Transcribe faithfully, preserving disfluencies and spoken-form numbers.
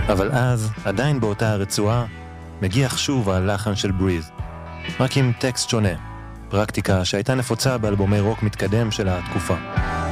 אבל אז, עדיין באותה הרצועה, מגיח שוב הלחן של Breathe, רק עם טקסט שונה, פרקטיקה שהייתה נפוצה באלבומי רוק מתקדם של התקופה.